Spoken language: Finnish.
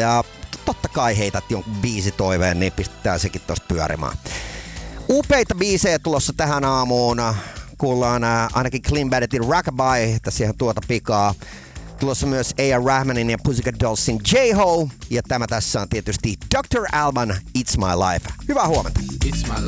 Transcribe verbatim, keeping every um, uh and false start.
ja totta kai heität jonkun biisitoiveen, niin pistetään sekin tosta pyörimään. Upeita biisejä tulossa tähän aamuun. Kuullaan ää, ainakin Clean Bandit'in Rockabye, tässä ihan tuota pikaa. Tulossa myös A R. Rahmanin ja Pussycat Dollsin J-Ho. Ja tämä tässä on tietysti doctor Alban It's My Life. Hyvää huomenta. It's my life.